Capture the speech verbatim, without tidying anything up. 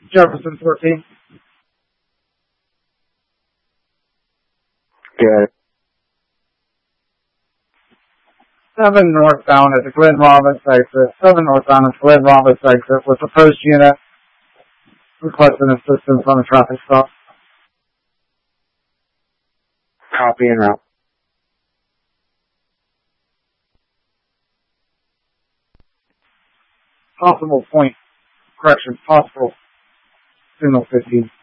Jefferson fourteen. Good. seven northbound at the Glen Roberts exit. seven northbound at the Glen Roberts exit with the post unit requesting assistance on a traffic stop. Copy and route. Possible point, correction, possible signal fifteen.